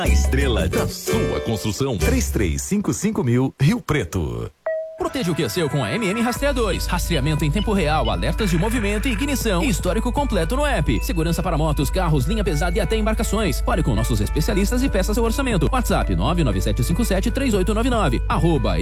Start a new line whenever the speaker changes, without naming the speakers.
A estrela da sua construção. 3355.000 Rio Preto.
Proteja o que é seu com a MM Rastreadores. Rastreamento em tempo real, alertas de movimento e ignição. Histórico completo no app. Segurança para motos, carros, linha pesada e até embarcações. Fale com nossos especialistas e peça seu orçamento. WhatsApp 997573899.